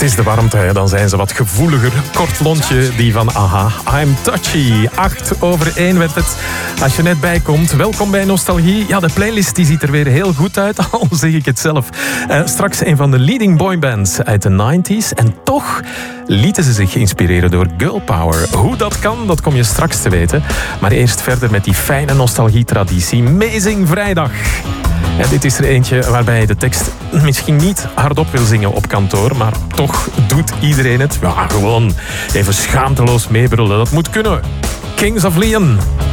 Het is de warmte, hè. Dan zijn ze wat gevoeliger. Kort lontje, die van AHA. I'm touchy. 8:01 werd het. Als je net bijkomt, welkom bij Nostalgie. Ja, de playlist die ziet er weer heel goed uit, al zeg ik het zelf. Straks een van de leading boybands uit de 90s. En toch lieten ze zich inspireren door girl power. Hoe dat kan, dat kom je straks te weten. Maar eerst verder met die fijne nostalgietraditie. Amazing Vrijdag. En dit is er eentje waarbij je de tekst misschien niet hardop wil zingen op kantoor, maar toch doet iedereen het. Ja, gewoon even schaamteloos meebrullen. Dat moet kunnen. Kings of Leon.